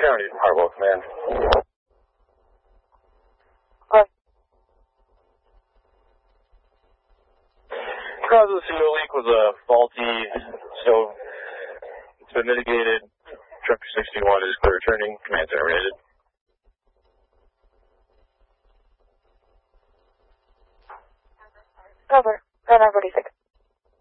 County, Harwell Command. Cause of the CO leak was a faulty stove. It's been mitigated. Truck 61 is clear returning. Command terminated. Over. 4946.